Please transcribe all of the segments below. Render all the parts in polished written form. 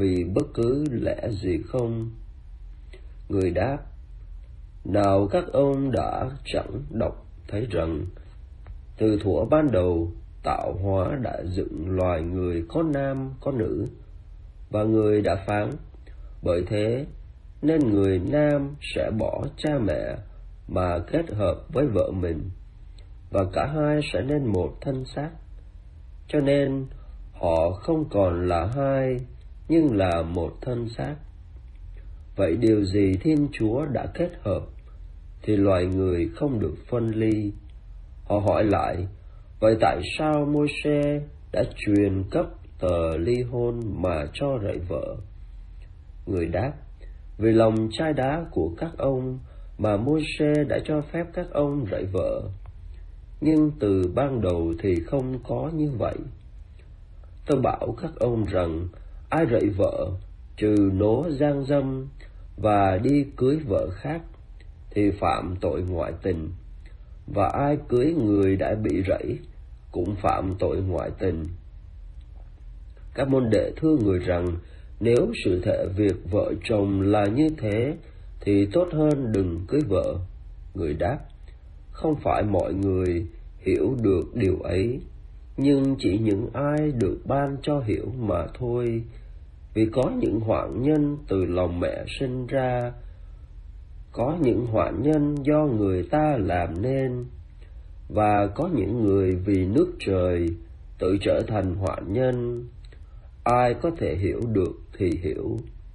vì bất cứ lẽ gì không? Người đáp: nào các ông đã chẳng đọc thấy rằng từ thuở ban đầu tạo hóa đã dựng loài người có nam có nữ, và người đã phán: bởi thế nên người nam sẽ bỏ cha mẹ mà kết hợp với vợ mình, và cả hai sẽ nên một thân xác. Cho nên họ không còn là hai, nhưng là một thân xác. Vậy điều gì Thiên Chúa đã kết hợp thì loài người không được phân ly. Họ hỏi lại: vậy tại sao Môi-se đã truyền cấp tờ ly hôn mà cho rẫy vợ? Người đáp: vì lòng chai đá của các ông mà Môi-se đã cho phép các ông rẫy vợ. Nhưng từ ban đầu thì không có như vậy. Tôi bảo các ông rằng ai rẫy vợ, trừ nố gian dâm và đi cưới vợ khác, thì phạm tội ngoại tình, và ai cưới người đã bị rẫy cũng phạm tội ngoại tình. Các môn đệ thưa người rằng nếu sự thể việc vợ chồng là như thế thì tốt hơn đừng cưới vợ. Người đáp: không phải mọi người hiểu được điều ấy, nhưng chỉ những ai được ban cho hiểu mà thôi. Vì có những hoạn nhân từ lòng mẹ sinh ra, có những hoạn nhân do người ta làm nên, và có những người vì nước trời tự trở thành hoạn nhân. Ai có thể hiểu được thì hiểu.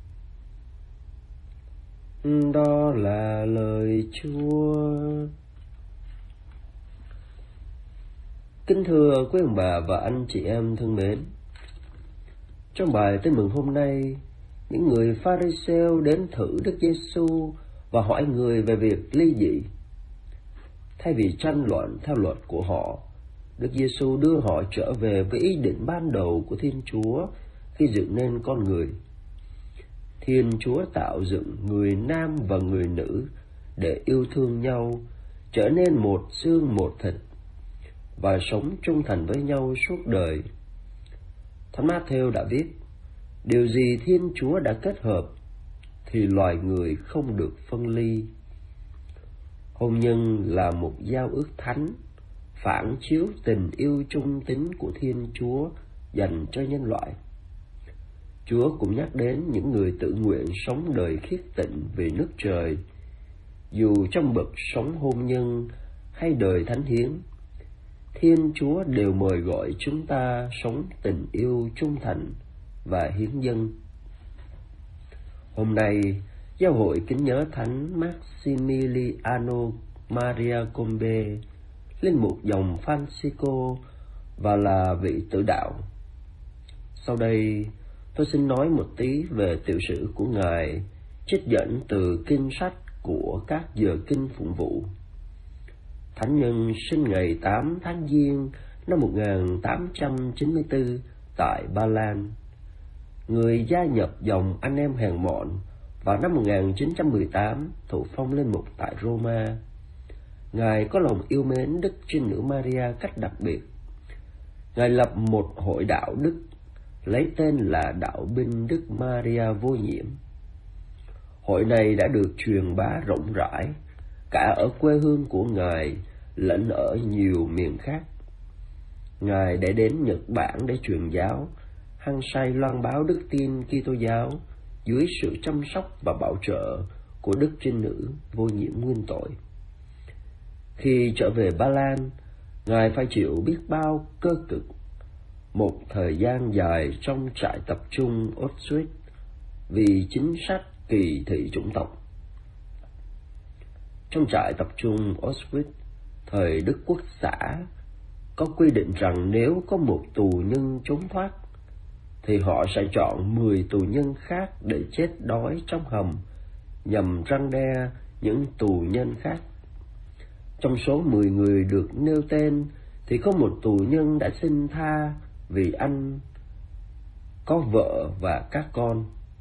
Đó là lời Chúa. Kính thưa quý ông bà và anh chị em thân mến, trong bài tin mừng hôm nay, những người Pha-ri-sêu đến thử Đức Giê-xu và hỏi người về việc ly dị. Thay vì tranh luận theo luật của họ, Đức Giê-xu đưa họ trở về với ý định ban đầu của Thiên Chúa khi dựng nên con người. Thiên Chúa tạo dựng người nam và người nữ để yêu thương nhau, trở nên một xương một thịt, và sống trung thành với nhau suốt đời. Thánh Ma-thêu đã viết: điều gì Thiên Chúa đã kết hợp thì loài người không được phân ly. Hôn nhân là một giao ước thánh, phản chiếu tình yêu trung tín của Thiên Chúa dành cho nhân loại. Chúa cũng nhắc đến những người tự nguyện sống đời khiết tịnh vì nước trời, dù trong bậc sống hôn nhân hay đời thánh hiến. Thiên Chúa đều mời gọi chúng ta sống tình yêu trung thành và hiến dâng. Hôm nay, Giáo hội kính nhớ Thánh Maximiliano Maria Kolbe, linh mục dòng Francisco và là vị tử đạo. Sau đây, tôi xin nói một tí về tiểu sử của Ngài, trích dẫn từ kinh sách của các giờ kinh phụng vụ. Thánh nhân sinh ngày 8 tháng Giêng năm 1894 tại Ba Lan. Người gia nhập dòng anh em hèn mọn vào năm 1918 thụ phong linh mục tại Roma. Ngài có lòng yêu mến Đức Trinh Nữ Maria cách đặc biệt. Ngài lập một hội đạo đức lấy tên là Đạo binh Đức Maria Vô Nhiễm. Hội này đã được truyền bá rộng rãi cả ở quê hương của Ngài lẫn ở nhiều miền khác. Ngài đã đến Nhật Bản để truyền giáo, hăng say loan báo đức tin Kitô giáo dưới sự chăm sóc và bảo trợ của Đức Trinh Nữ Vô Nhiễm nguyên tội. Khi trở về Ba Lan, Ngài phải chịu biết bao cơ cực, một thời gian dài trong trại tập trung Auschwitz vì chính sách kỳ thị chủng tộc. Trong trại tập trung Auschwitz, thời Đức Quốc xã, có quy định rằng nếu có một tù nhân trốn thoát, thì họ sẽ chọn 10 tù nhân khác để chết đói trong hầm, nhằm răn đe những tù nhân khác. Trong số 10 người được nêu tên, thì có một tù nhân đã xin tha vì anh có vợ và các con.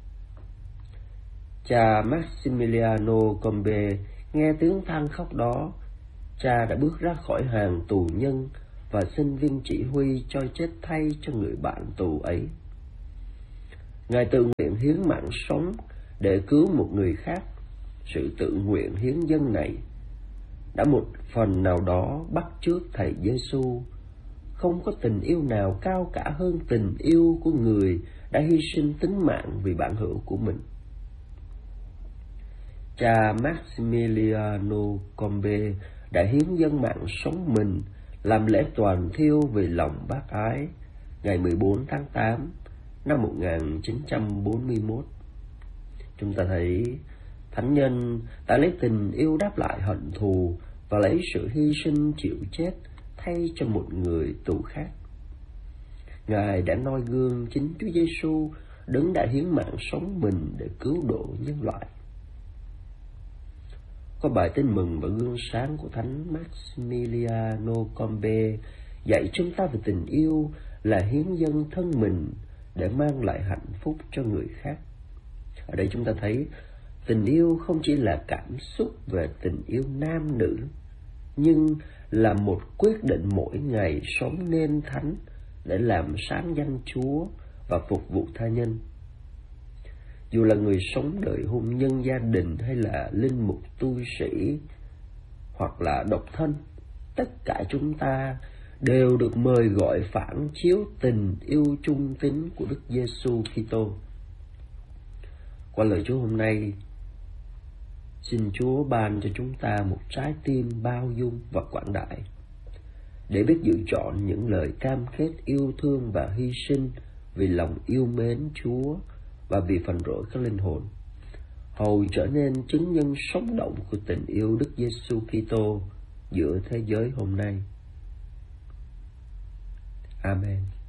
Cha Maximiliano Kolbe nghe tiếng than khóc đó, cha đã bước ra khỏi hàng tù nhân và xin viên chỉ huy cho chết thay cho người bạn tù ấy. Ngài tự nguyện hiến mạng sống để cứu một người khác. Sự tự nguyện hiến dâng này đã một phần nào đó bắt chước Thầy Giêsu. Không có tình yêu nào cao cả hơn tình yêu của người đã hy sinh tính mạng vì bản hữu của mình. Cha Maximiliano Kolbe đã hiến dâng mạng sống mình làm lễ toàn thiêu vì lòng bác ái ngày 14 tháng 8 năm 1941. Chúng ta thấy thánh nhân đã lấy tình yêu đáp lại hận thù và lấy sự hy sinh chịu chết thay cho một người tù khác. Ngài đã noi gương chính Chúa Giêsu, đấng đã hiến mạng sống mình để cứu độ nhân loại. Có bài tin mừng và gương sáng của Thánh Maximiliano Kolbe dạy chúng ta về tình yêu là hiến dâng thân mình để mang lại hạnh phúc cho người khác. Ở đây chúng ta thấy tình yêu không chỉ là cảm xúc về tình yêu nam nữ, nhưng là một quyết định mỗi ngày sống nên thánh để làm sáng danh Chúa và phục vụ tha nhân. Dù là người sống đời hôn nhân gia đình hay là linh mục tu sĩ hoặc là độc thân, tất cả chúng ta đều được mời gọi phản chiếu tình yêu trung tín của Đức Giêsu Kitô. Qua lời Chúa hôm nay, xin Chúa ban cho chúng ta một trái tim bao dung và quảng đại, để biết lựa chọn những lời cam kết yêu thương và hy sinh vì lòng yêu mến Chúa và vì phần rỗi các linh hồn, hầu trở nên chứng nhân sống động của tình yêu Đức Giêsu Kitô giữa thế giới hôm nay. Amen.